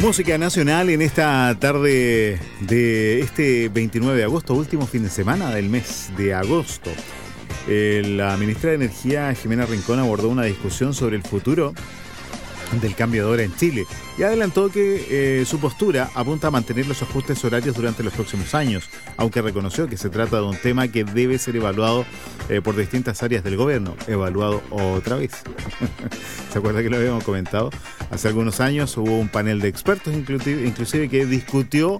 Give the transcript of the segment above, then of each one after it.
Música nacional en esta tarde de este 29 de agosto, último fin de semana del mes de agosto. La ministra de Energía, Jimena Rincón, abordó una discusión sobre el futuro del cambio de hora en Chile y adelantó que su postura apunta a mantener los ajustes horarios durante los próximos años, aunque reconoció que se trata de un tema que debe ser evaluado por distintas áreas del gobierno. Evaluado otra vez. ¿Se acuerda que lo habíamos comentado? Hace algunos años hubo un panel de expertos inclusive que discutió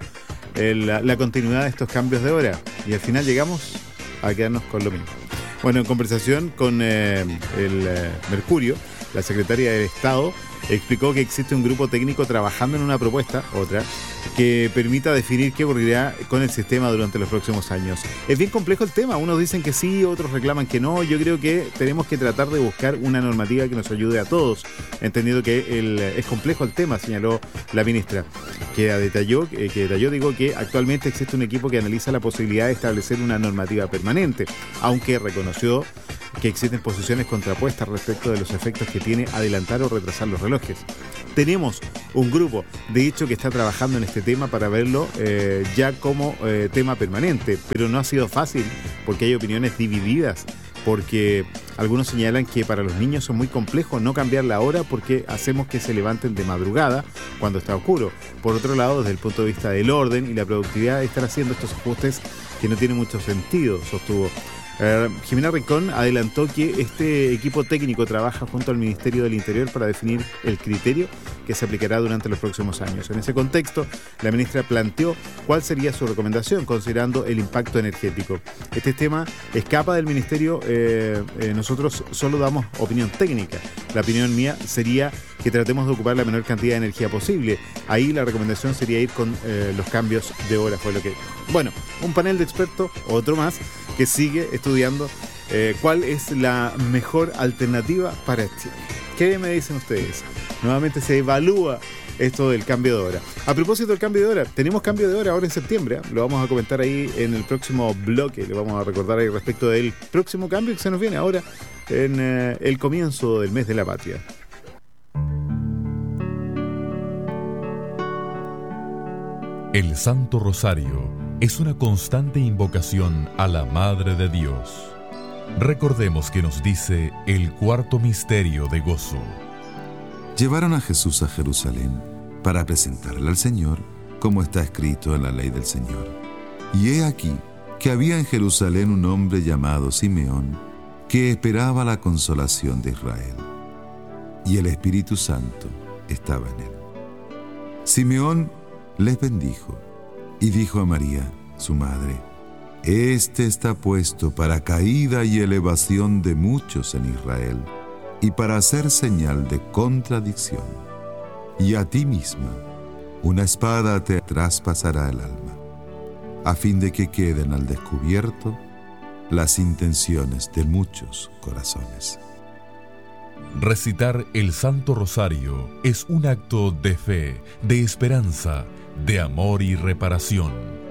la continuidad de estos cambios de hora y al final llegamos a quedarnos con lo mismo. Bueno, en conversación con el Mercurio, la secretaria del Estado explicó que existe un grupo técnico trabajando en una propuesta, que permita definir qué ocurrirá con el sistema durante los próximos años. Es bien complejo el tema, unos dicen que sí, otros reclaman que no. Yo creo que tenemos que tratar de buscar una normativa que nos ayude a todos, entendiendo que es complejo el tema, señaló la ministra, que detalló que actualmente existe un equipo que analiza la posibilidad de establecer una normativa permanente, aunque reconoció que existen posiciones contrapuestas respecto de los efectos que tiene adelantar o retrasar los relojes. Tenemos un grupo, de hecho, que está trabajando en este tema para verlo ya como tema permanente, pero no ha sido fácil porque hay opiniones divididas, porque algunos señalan que para los niños es muy complejo no cambiar la hora porque hacemos que se levanten de madrugada cuando está oscuro. Por otro lado, desde el punto de vista del orden y la productividad, estar haciendo estos ajustes que no tienen mucho sentido, sostuvo. Jimena Rincón adelantó que este equipo técnico trabaja junto al Ministerio del Interior para definir el criterio que se aplicará durante los próximos años. En ese contexto, la ministra planteó cuál sería su recomendación considerando el impacto energético. Este tema escapa del Ministerio, nosotros solo damos opinión técnica. La opinión mía sería que tratemos de ocupar la menor cantidad de energía posible. Ahí la recomendación sería ir con los cambios de hora, fue lo que... Bueno, un panel de expertos, otro más, que sigue estudiando cuál es la mejor alternativa para Chile. ¿Qué me dicen ustedes? Nuevamente se evalúa esto del cambio de hora. A propósito del cambio de hora, tenemos cambio de hora ahora en septiembre, Lo vamos a comentar ahí en el próximo bloque. Le vamos a recordar ahí respecto del próximo cambio que se nos viene ahora en el comienzo del mes de la patria. El Santo Rosario es una constante invocación a la Madre de Dios. Recordemos que nos dice el cuarto misterio de gozo. Llevaron a Jesús a Jerusalén para presentarle al Señor, como está escrito en la ley del Señor. Y he aquí que había en Jerusalén un hombre llamado Simeón, que esperaba la consolación de Israel. Y el Espíritu Santo estaba en él. Simeón les bendijo y dijo a María, su madre: Este está puesto para caída y elevación de muchos en Israel, y para hacer señal de contradicción. Y a ti misma una espada te traspasará el alma, a fin de que queden al descubierto las intenciones de muchos corazones. Recitar el Santo Rosario es un acto de fe, de esperanza, de amor y reparación.